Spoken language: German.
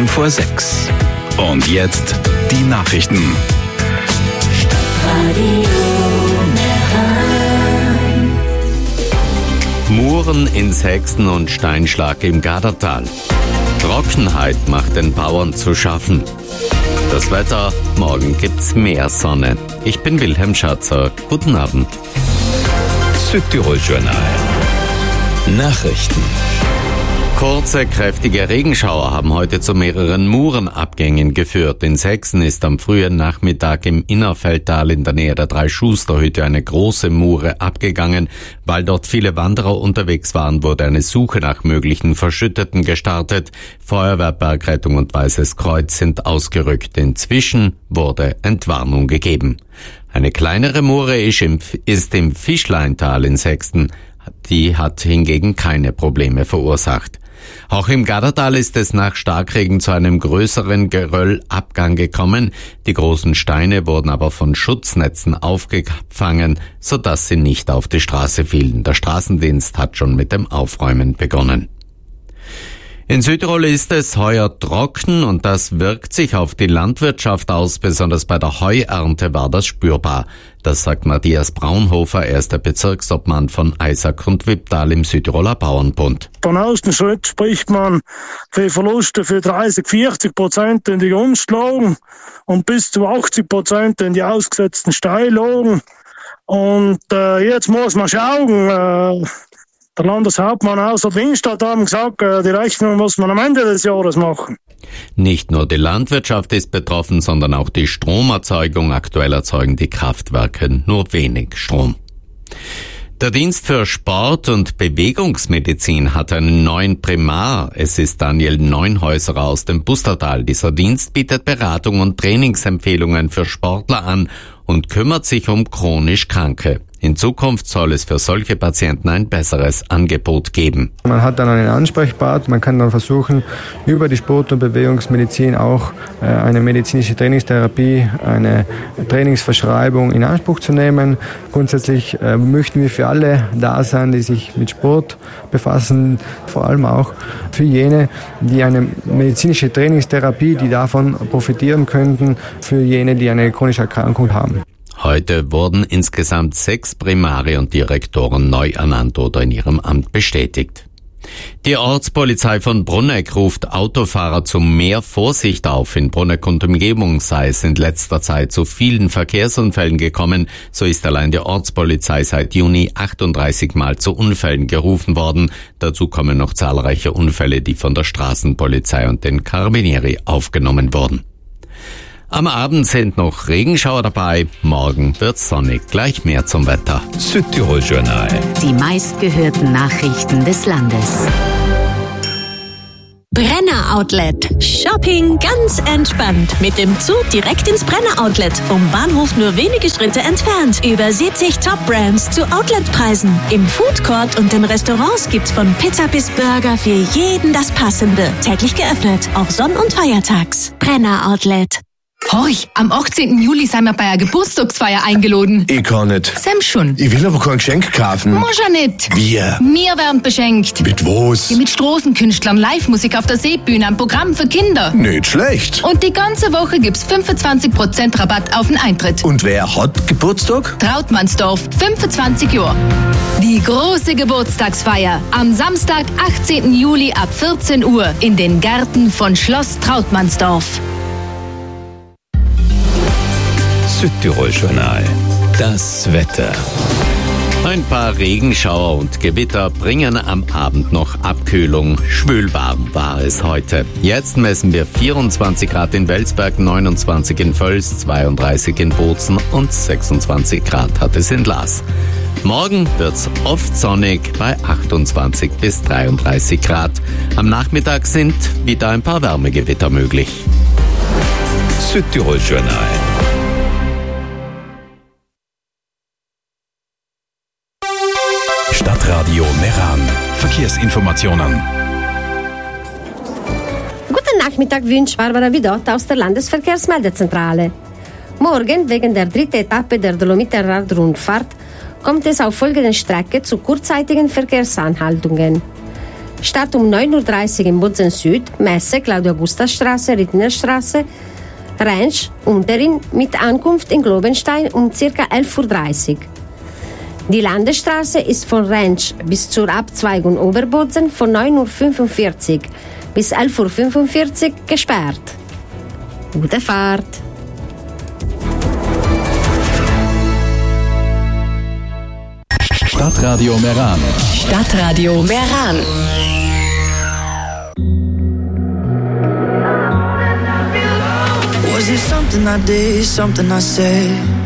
6:05. Und jetzt die Nachrichten. Muren ins Hexen und Steinschlag im Gadertal. Trockenheit macht den Bauern zu schaffen. Das Wetter, morgen gibt's mehr Sonne. Ich bin Wilhelm Schatzer. Guten Abend. Südtirol-Journal. Nachrichten. Kurze, kräftige Regenschauer haben heute zu mehreren Murenabgängen geführt. In Hexen ist am frühen Nachmittag im Innerfeldtal in der Nähe der Drei-Schuster-Hütte eine große Mure abgegangen. Weil dort viele Wanderer unterwegs waren, wurde eine Suche nach möglichen Verschütteten gestartet. Feuerwehr, Bergrettung und Weißes Kreuz sind ausgerückt. Inzwischen wurde Entwarnung gegeben. Eine kleinere Mure ist im Fischleintal in Hexen. Die hat hingegen keine Probleme verursacht. Auch im Gadertal ist es nach Starkregen zu einem größeren Geröllabgang gekommen. Die großen Steine wurden aber von Schutznetzen aufgefangen, sodass sie nicht auf die Straße fielen. Der Straßendienst hat schon mit dem Aufräumen begonnen. In Südtirol ist es heuer trocken und das wirkt sich auf die Landwirtschaft aus. Besonders bei der Heuernte war das spürbar. Das sagt Matthias Braunhofer, er ist der Bezirksobmann von Eisack und Wipptal im Südtiroler Bauernbund. Von außen spricht man für Verluste für 30-40% in die Grundlagen und bis zu 80% in die ausgesetzten Steillagen. Und jetzt muss man schauen. Der Landeshauptmann aus der Winstadt haben gesagt, die Rechnung muss man am Ende des Jahres machen. Nicht nur die Landwirtschaft ist betroffen, sondern auch die Stromerzeugung. Aktuell erzeugen die Kraftwerke nur wenig Strom. Der Dienst für Sport- und Bewegungsmedizin hat einen neuen Primar. Es ist Daniel Neunhäuserer aus dem Bustertal. Dieser Dienst bietet Beratung und Trainingsempfehlungen für Sportler an und kümmert sich um chronisch Kranke. In Zukunft soll es für solche Patienten ein besseres Angebot geben. Man hat dann einen Ansprechpartner, man kann dann versuchen, über die Sport- und Bewegungsmedizin auch eine medizinische Trainingstherapie, eine Trainingsverschreibung in Anspruch zu nehmen. Grundsätzlich möchten wir für alle da sein, die sich mit Sport befassen, vor allem auch für jene, die eine medizinische Trainingstherapie, die davon profitieren könnten, für jene, die eine chronische Erkrankung haben. Heute wurden insgesamt 6 Primare und Direktoren neu ernannt oder in ihrem Amt bestätigt. Die Ortspolizei von Brunegg ruft Autofahrer zu mehr Vorsicht auf. In Brunegg und Umgebung sei es in letzter Zeit zu vielen Verkehrsunfällen gekommen. So ist allein die Ortspolizei seit Juni 38 Mal zu Unfällen gerufen worden. Dazu kommen noch zahlreiche Unfälle, die von der Straßenpolizei und den Carabinieri aufgenommen wurden. Am Abend sind noch Regenschauer dabei. Morgen wird's sonnig. Gleich mehr zum Wetter. Südtirol-Journal. Die meistgehörten Nachrichten des Landes. Brenner Outlet. Shopping ganz entspannt. Mit dem Zug direkt ins Brenner Outlet. Vom Bahnhof nur wenige Schritte entfernt. Über 70 Top-Brands zu Outlet-Preisen. Im Food Court und den Restaurants gibt's von Pizza bis Burger für jeden das Passende. Täglich geöffnet. Auch Sonn- und Feiertags. Brenner Outlet. Horch, am 18. Juli sind wir bei einer Geburtstagsfeier eingeladen. Ich kann nicht. Sam schon. Ich will aber kein Geschenk kaufen. Muss ja nicht. Wir? Wir werden beschenkt. Mit was? Ja, mit Straßenkünstlern, Live-Musik auf der Seebühne, ein Programm für Kinder. Nicht schlecht. Und die ganze Woche gibt's 25% Rabatt auf den Eintritt. Und wer hat Geburtstag? Trautmannsdorf, 25 Jahre. Die große Geburtstagsfeier am Samstag, 18. Juli ab 14 Uhr in den Gärten von Schloss Trautmannsdorf. Südtirol-Journal. Das Wetter. Ein paar Regenschauer und Gewitter bringen am Abend noch Abkühlung. Schwülwarm war es heute. Jetzt messen wir 24 Grad in Welsberg, 29 in Völs, 32 in Bozen und 26 Grad hat es in Laas. Morgen wird's oft sonnig bei 28 bis 33 Grad. Am Nachmittag sind wieder ein paar Wärmegewitter möglich. Südtirol-Journal. Stadtradio Meran. Verkehrsinformationen. Guten Nachmittag wünscht Barbara Vidot aus der Landesverkehrsmeldezentrale. Morgen, wegen der dritten Etappe der Dolomitenrad-Rundfahrt, kommt es auf folgenden Strecke zu kurzzeitigen Verkehrsanhaltungen. Start um 9.30 Uhr im Bozen Süd, Messe Claudia-Augusta-Straße, Rittinerstraße, Rentsch, Unterin mit Ankunft in Globenstein um ca. 11.30 Uhr. Die Landesstraße ist von Rentsch bis zur Abzweigung Oberbozen von 9.45 Uhr bis 11.45 Uhr gesperrt. Gute Fahrt! Stadtradio Meran. Stadtradio Meran. Was it something I did, something I said?